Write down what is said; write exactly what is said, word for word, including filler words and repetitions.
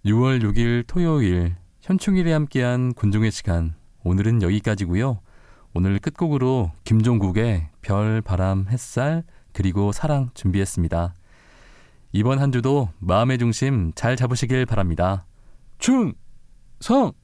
유월 육일 토요일 현충일에 함께한 군중의 시간, 오늘은 여기까지고요. 오늘 끝곡으로 김종국의 별, 바람, 햇살 그리고 사랑 준비했습니다. 이번 한 주도 마음의 중심 잘 잡으시길 바랍니다. 충성!